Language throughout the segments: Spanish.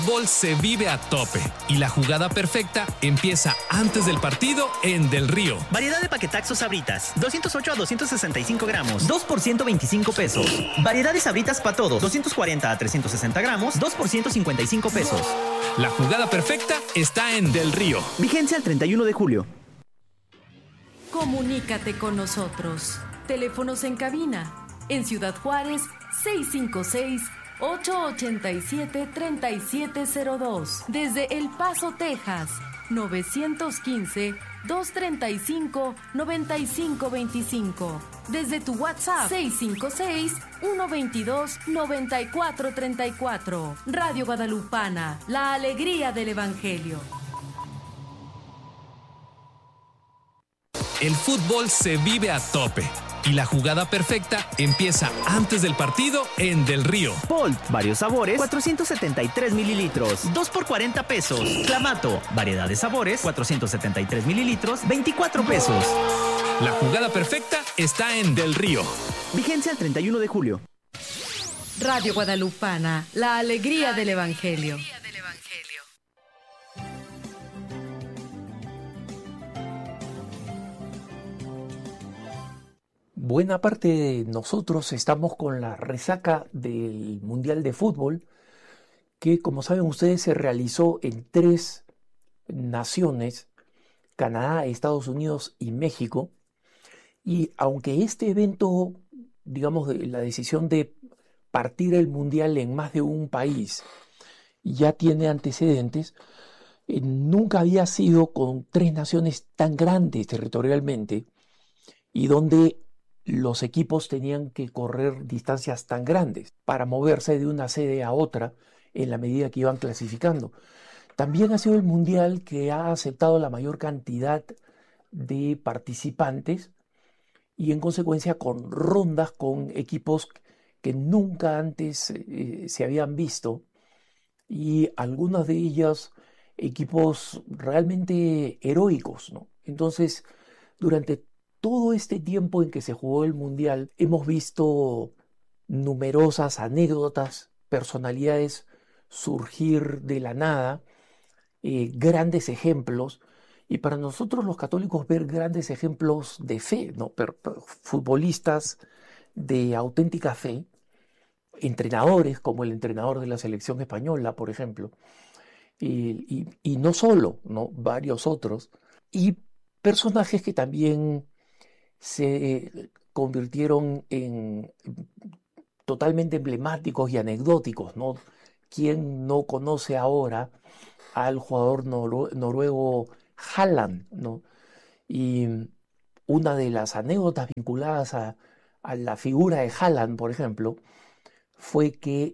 Fútbol se vive a tope y la jugada perfecta empieza antes del partido en Del Río. Variedad de paquetaxos Sabritas, 208 a 265 gramos, 2 por 125 pesos. Variedad de Sabritas para todos, 240 a 360 gramos, 2 por 155 pesos. La jugada perfecta está en Del Río. Vigencia el 31 de julio. Comunícate con nosotros. Teléfonos en cabina. En Ciudad Juárez, 656-887-3702. Desde El Paso, Texas, 915-235-9525. Desde tu WhatsApp, 656-122-9434. Radio Guadalupana, la alegría del Evangelio. El fútbol se vive a tope y la jugada perfecta empieza antes del partido en Del Río. Bolt, varios sabores, 473 mililitros, 2 por 40 pesos. Clamato, variedad de sabores, 473 mililitros, 24 pesos. La jugada perfecta está en Del Río. Vigencia el 31 de julio. Radio Guadalupana, la alegría del Evangelio. Buena parte de nosotros estamos con la resaca del Mundial de Fútbol, que como saben ustedes se realizó en 3 naciones, Canadá, Estados Unidos y México. Y aunque este evento, digamos, la decisión de partir el Mundial en más de un país ya tiene antecedentes, nunca había sido con 3 naciones tan grandes territorialmente y donde los equipos tenían que correr distancias tan grandes para moverse de una sede a otra en la medida que iban clasificando. También ha sido el Mundial que ha aceptado la mayor cantidad de participantes y en consecuencia con rondas con equipos que nunca antes se habían visto y algunos de ellos equipos realmente heroicos, ¿no? Entonces, durante todo este tiempo en que se jugó el Mundial, hemos visto numerosas anécdotas, personalidades surgir de la nada, grandes ejemplos, y para nosotros los católicos ver grandes ejemplos de fe, ¿no? Futbolistas de auténtica fe, entrenadores como el entrenador de la selección española, por ejemplo, y no solo, ¿no? Varios otros, y personajes que también se convirtieron en totalmente emblemáticos y anecdóticos, ¿no? ¿Quién no conoce ahora al jugador noruego Haaland, ¿no? Y una de las anécdotas vinculadas a la figura de Haaland, por ejemplo, fue que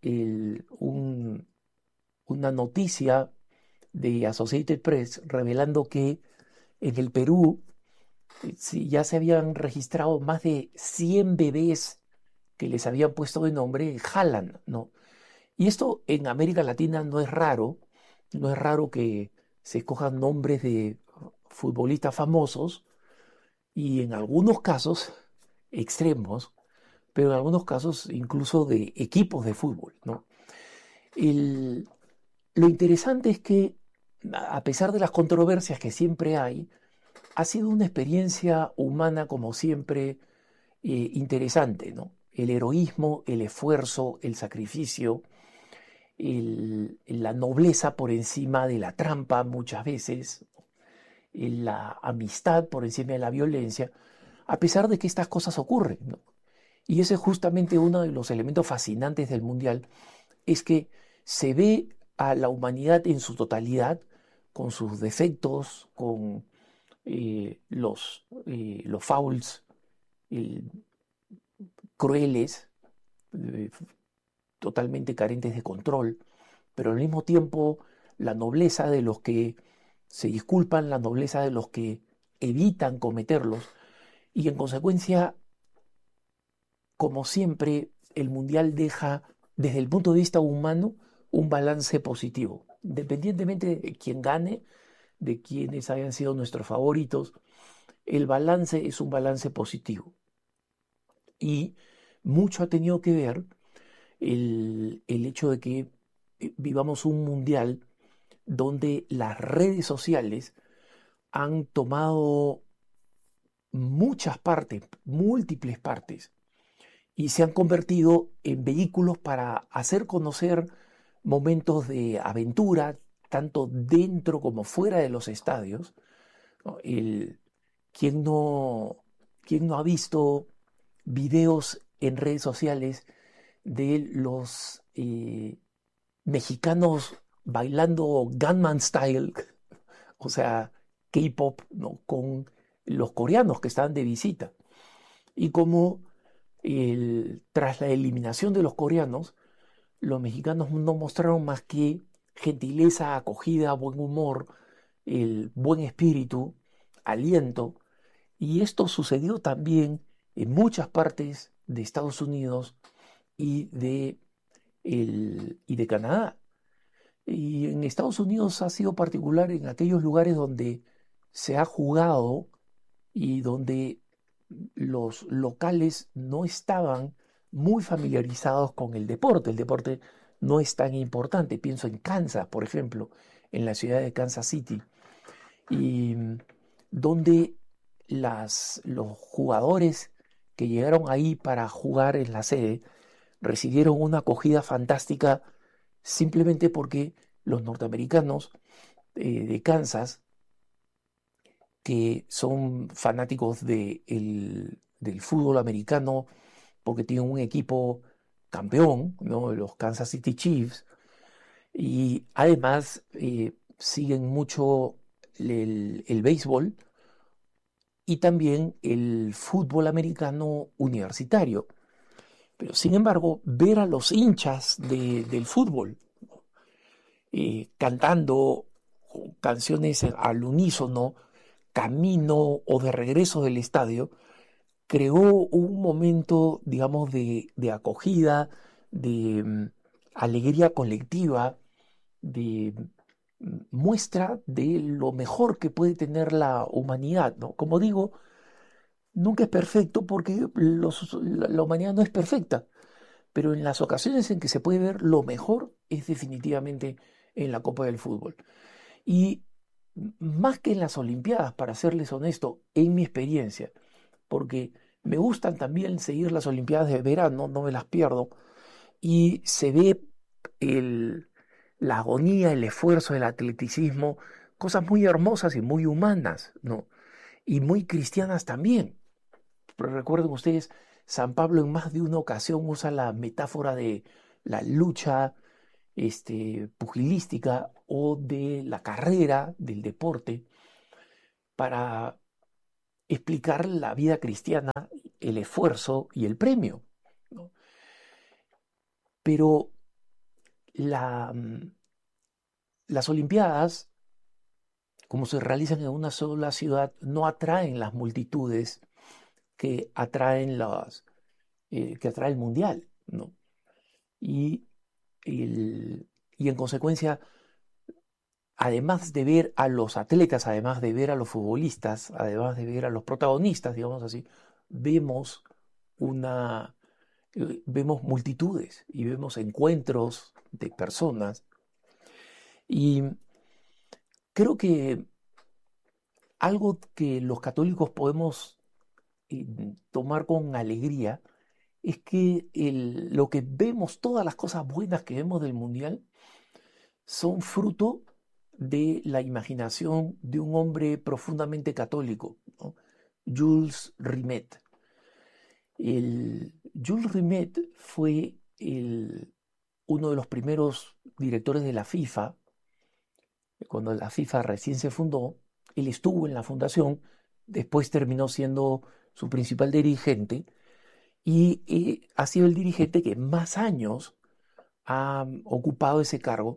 una noticia de Associated Press revelando que en el Perú ya se habían registrado más de 100 bebés que les habían puesto de nombre Haaland, ¿no? Y esto en América Latina no es raro que se escojan nombres de futbolistas famosos y en algunos casos extremos, pero en algunos casos incluso de equipos de fútbol, ¿no? Lo interesante es que a pesar de las controversias que siempre hay, ha sido una experiencia humana, como siempre, interesante, ¿no? El heroísmo, el esfuerzo, el sacrificio, la nobleza por encima de la trampa muchas veces, la amistad por encima de la violencia, a pesar de que estas cosas ocurren, ¿no? Y ese es justamente uno de los elementos fascinantes del Mundial, es que se ve a la humanidad en su totalidad, con sus defectos, con los fouls crueles, totalmente carentes de control, pero al mismo tiempo la nobleza de los que se disculpan, la nobleza de los que evitan cometerlos, y en consecuencia, como siempre, el Mundial deja, desde el punto de vista humano, un balance positivo, independientemente de quién gane, de quienes hayan sido nuestros favoritos, el balance es un balance positivo. Y mucho ha tenido que ver el hecho de que vivamos un mundial donde las redes sociales han tomado muchas partes, múltiples partes, y se han convertido en vehículos para hacer conocer momentos de aventura, tanto dentro como fuera de los estadios, ¿no? ¿Quién no, quién no ha visto videos en redes sociales de los mexicanos bailando Gangnam Style, o sea, K-pop, ¿no? Con los coreanos que estaban de visita? Y como tras la eliminación de los coreanos, los mexicanos no mostraron más que gentileza, acogida, buen humor, el buen espíritu, aliento. Y esto sucedió también en muchas partes de Estados Unidos y y de Canadá. Y en Estados Unidos ha sido particular en aquellos lugares donde se ha jugado y donde los locales no estaban muy familiarizados con el deporte. El deporte no es tan importante. Pienso en Kansas, por ejemplo, en la ciudad de Kansas City, y donde los jugadores que llegaron ahí para jugar en la sede recibieron una acogida fantástica simplemente porque los norteamericanos de Kansas, que son fanáticos del fútbol americano porque tienen un equipo campeón, ¿no? Los Kansas City Chiefs, y además siguen mucho el béisbol y también el fútbol americano universitario. Pero sin embargo, ver a los hinchas del fútbol cantando canciones al unísono, camino o de regreso del estadio, creó un momento, digamos, de acogida, de alegría colectiva, de muestra de lo mejor que puede tener la humanidad, ¿no? Como digo, nunca es perfecto porque la humanidad no es perfecta, pero en las ocasiones en que se puede ver lo mejor es definitivamente en la Copa del Fútbol. Y más que en las Olimpiadas, para serles honesto, en mi experiencia, porque me gustan también seguir las Olimpiadas de verano, no me las pierdo, y se ve la agonía, el esfuerzo, el atleticismo, cosas muy hermosas y muy humanas, ¿no? Y muy cristianas también. Pero recuerden ustedes, San Pablo en más de una ocasión usa la metáfora de la lucha pugilística o de la carrera, del deporte, para explicar la vida cristiana, el esfuerzo y el premio, ¿no? Pero las Olimpiadas, como se realizan en una sola ciudad, no atraen las multitudes que atraen que atrae el mundial, ¿no? Y, y en consecuencia, además de ver a los atletas, además de ver a los futbolistas, además de ver a los protagonistas, digamos así, vemos vemos multitudes y vemos encuentros de personas. Y creo que algo que los católicos podemos tomar con alegría es que lo que vemos, todas las cosas buenas que vemos del mundial, son fruto de la imaginación de un hombre profundamente católico, ¿no? Jules Rimet. Jules Rimet fue uno de los primeros directores de la FIFA. Cuando la FIFA recién se fundó, él estuvo en la fundación, después terminó siendo su principal dirigente y ha sido el dirigente que más años ha ocupado ese cargo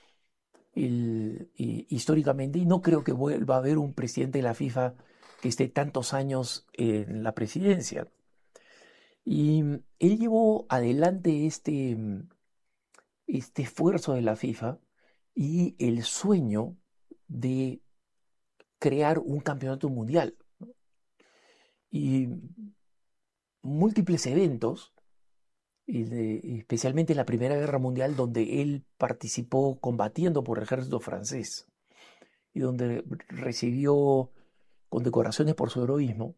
históricamente, y no creo que vuelva a haber un presidente de la FIFA que esté tantos años en la presidencia. Y él llevó adelante este esfuerzo de la FIFA y el sueño de crear un campeonato mundial, ¿no? Y múltiples eventos especialmente en la Primera Guerra Mundial, donde él participó combatiendo por el ejército francés y donde recibió condecoraciones por su heroísmo,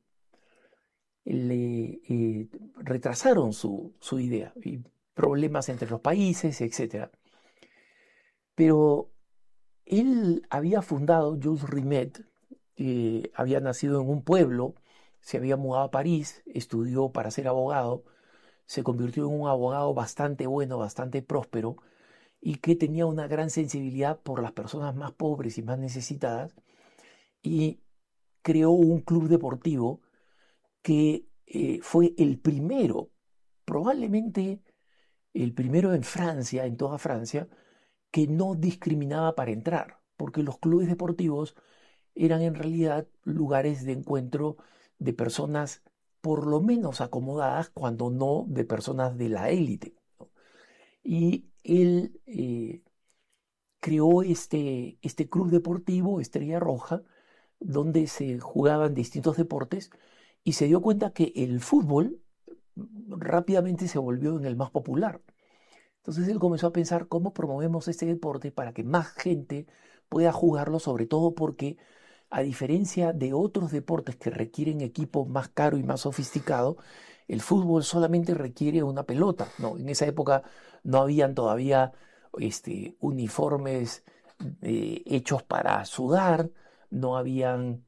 retrasaron su idea y problemas entre los países, etc. Pero él había fundado, Jules Rimet, había nacido en un pueblo, se había mudado a París, estudió para ser abogado, se convirtió en un abogado bastante bueno, bastante próspero y que tenía una gran sensibilidad por las personas más pobres y más necesitadas, y creó un club deportivo que fue el primero, probablemente el primero en Francia, en toda Francia, que no discriminaba para entrar, porque los clubes deportivos eran en realidad lugares de encuentro de personas por lo menos acomodadas, cuando no de personas de la élite, ¿no? Y él creó este club deportivo, Estrella Roja, donde se jugaban distintos deportes, y se dio cuenta que el fútbol rápidamente se volvió en el más popular. Entonces él comenzó a pensar cómo promovemos este deporte para que más gente pueda jugarlo, sobre todo porque, a diferencia de otros deportes que requieren equipo más caro y más sofisticado, el fútbol solamente requiere una pelota, ¿no? En esa época no habían todavía uniformes hechos para sudar, no habían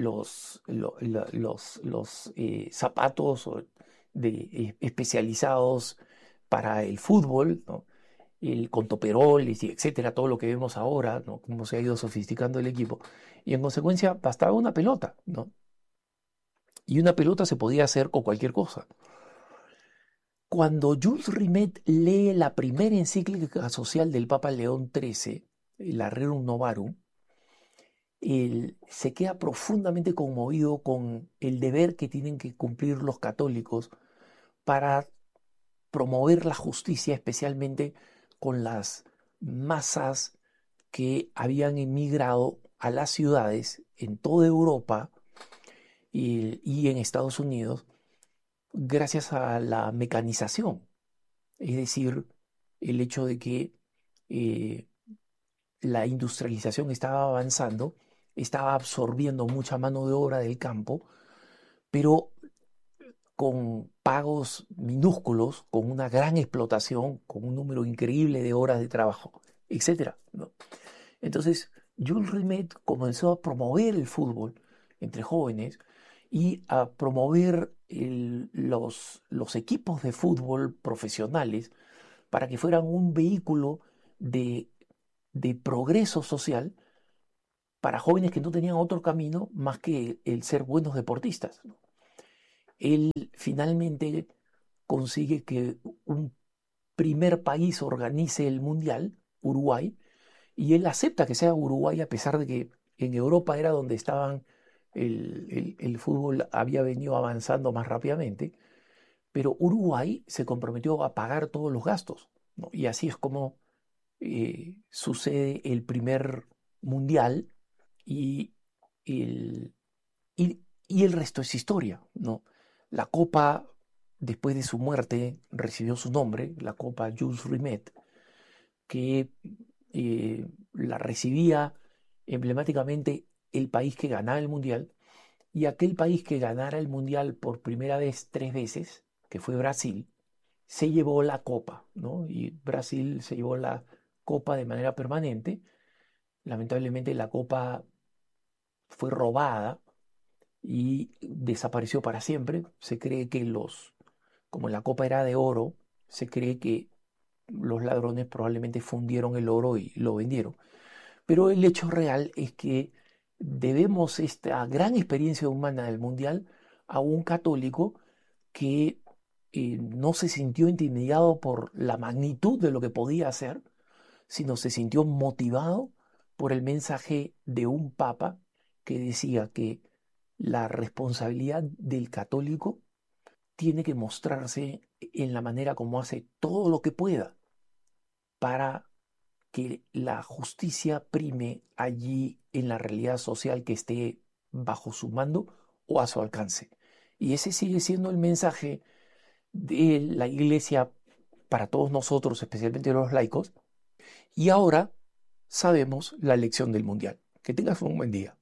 los zapatos especializados para el fútbol, ¿no? Con toperoles y etcétera, todo lo que vemos ahora, ¿no? Cómo se ha ido sofisticando el equipo. Y en consecuencia bastaba una pelota, ¿no? Y una pelota se podía hacer con cualquier cosa. Cuando Jules Rimet lee la primera encíclica social del Papa León XIII, la Rerum Novarum, él se queda profundamente conmovido con el deber que tienen que cumplir los católicos para promover la justicia, especialmente con las masas que habían emigrado a las ciudades en toda Europa y en Estados Unidos gracias a la mecanización. Es decir, el hecho de que la industrialización estaba avanzando, estaba absorbiendo mucha mano de obra del campo, pero con pagos minúsculos, con una gran explotación, con un número increíble de horas de trabajo, etcétera, ¿no? Entonces, Jules Rimet comenzó a promover el fútbol entre jóvenes y a promover los equipos de fútbol profesionales para que fueran un vehículo de, de progreso social para jóvenes que no tenían otro camino más que el ser buenos deportistas, ¿no? Él finalmente consigue que un primer país organice el mundial, Uruguay, y él acepta que sea Uruguay, a pesar de que en Europa era donde estaban, el fútbol había venido avanzando más rápidamente, pero Uruguay se comprometió a pagar todos los gastos, ¿no? Y así es como sucede el primer mundial, y el, y el resto es historia, ¿no? La copa, después de su muerte, recibió su nombre, la Copa Jules Rimet, que la recibía emblemáticamente el país que ganaba el mundial, y aquel país que ganara el mundial por primera vez 3 veces, que fue Brasil, se llevó la copa, ¿no? Y Brasil se llevó la copa de manera permanente. Lamentablemente la copa fue robada y desapareció para siempre. Se cree que como la copa era de oro, se cree que los ladrones probablemente fundieron el oro y lo vendieron. Pero el hecho real es que debemos esta gran experiencia humana del mundial a un católico que no se sintió intimidado por la magnitud de lo que podía hacer, sino se sintió motivado por el mensaje de un papa que decía que la responsabilidad del católico tiene que mostrarse en la manera como hace todo lo que pueda para que la justicia prime allí en la realidad social que esté bajo su mando o a su alcance. Y ese sigue siendo el mensaje de la Iglesia para todos nosotros, especialmente los laicos, y ahora sabemos la lección del mundial. Que tengas un buen día.